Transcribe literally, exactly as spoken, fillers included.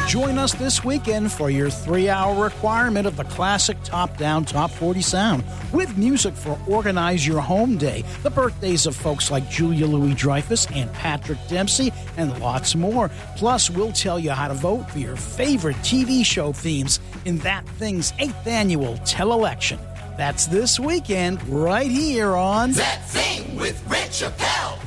Join us this weekend for your three-hour requirement of the classic top-down Top forty sound with music for Organize Your Home Day, the birthdays of folks like Julia Louis-Dreyfus and Patrick Dempsey, and lots more. Plus, we'll tell you how to vote for your favorite T V show themes in That Thing's eighth annual tele-election. That's this weekend right here on That Thing with Rich Appel.